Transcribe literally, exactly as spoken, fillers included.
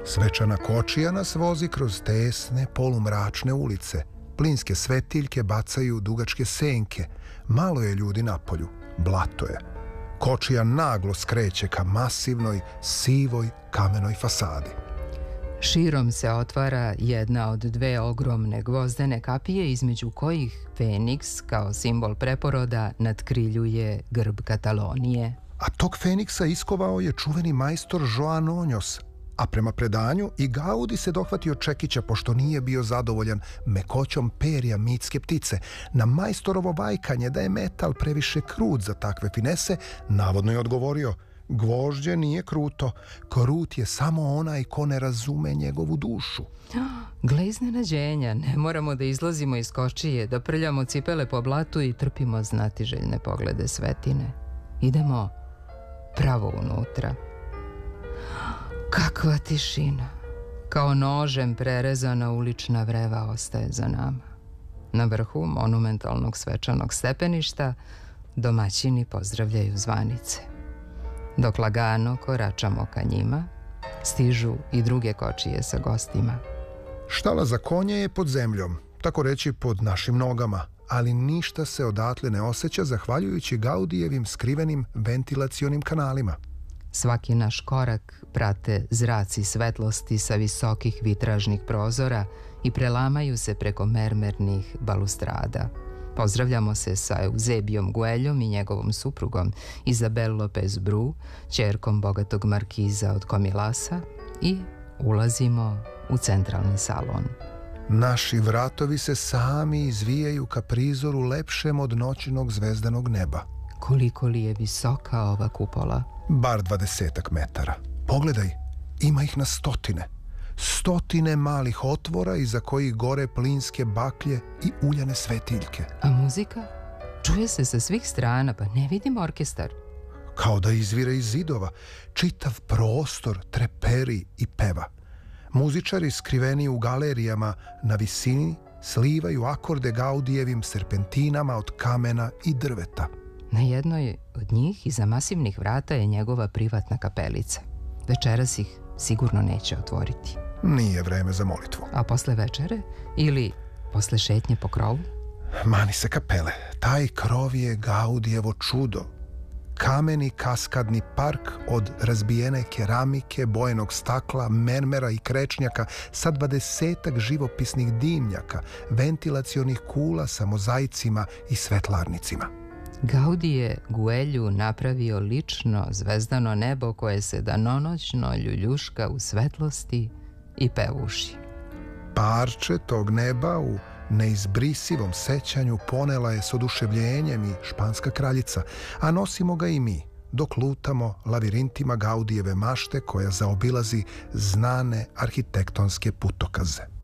Svečana kočija nas vozi kroz tesne, polumračne ulice. Plinske svetiljke bacaju dugačke senke. Malo je ljudi napolju. Blato je. Kočija naglo skreće ka masivnoj, sivoj, kamenoj fasadi. Širom se otvara jedna od dve ogromne gvozdene kapije između kojih Feniks, kao simbol preporoda, nadkriljuje grb Katalonije. A tog Feniksa iskovao je čuveni majstor Joan Onjos, a prema predanju i Gaudi se dohvatio čekića pošto nije bio zadovoljan mekoćom perja mitske ptice. Na majstorovo vajkanje da je metal previše krut za takve finese, navodno je odgovorio: gvožđe nije kruto, krut je samo onaj ko ne razume njegovu dušu. Gle iznenađenja, ne moramo da izlazimo iz kočije, da prljamo cipele po blatu i trpimo znatiželjne poglede svetine. Idemo pravo unutra. Kakva tišina! Kao nožem prerezana ulična vreva ostaje za nama. Na vrhu monumentalnog svečanog stepeništa domaćini pozdravljaju zvanice. Dok lagano koračamo ka njima, stižu i druge kočije sa gostima. Štala za konje je pod zemljom, tako reći pod našim nogama, ali ništa se odatle ne osjeća zahvaljujući Gaudijevim skrivenim ventilacionim kanalima. Svaki naš korak prate zraci svetlosti sa visokih vitražnih prozora i prelamaju se preko mermernih balustrada. Pozdravljamo se sa Eusebijom Gueljom i njegovom suprugom Izabel Lopez Bru, ćerkom bogatog markiza od Komilasa, i ulazimo u centralni salon. Naši vratovi se sami izvijaju ka prizoru lepšem od noćnog zvezdanog neba. Koliko li je visoka ova kupola? Bar dvadesetak metara. Pogledaj, ima ih na stotine. Stotine malih otvora iza kojih gore plinske baklje i uljane svetiljke. A muzika? Čuje se sa svih strana, pa ne vidim orkestar. Kao da izvire iz zidova. Čitav prostor treperi i peva. Muzičari skriveni u galerijama na visini slivaju akorde Gaudijevim serpentinama od kamena i drveta. Na jednoj od njih iza masivnih vrata je njegova privatna kapelica. Večeras ih sigurno neće otvoriti. Nije vreme za molitvu. A posle večere? Ili posle šetnje po krovu? Mani se kapele. Taj krov je Gaudijevo čudo. Kameni kaskadni park od razbijene keramike, bojenog stakla, mermera i krečnjaka sa dvadesetak živopisnih dimnjaka, ventilacionih kula sa mozaicima i svetlarnicima. Gaudi je Guelju napravio lično zvezdano nebo koje se danonoćno ljuljuška u svetlosti i pevuši. Parče tog neba u neizbrisivom sećanju ponela je s oduševljenjem i španska kraljica, a nosimo ga i mi, dok lutamo lavirintima Gaudijeve mašte koja zaobilazi znane arhitektonske putokaze.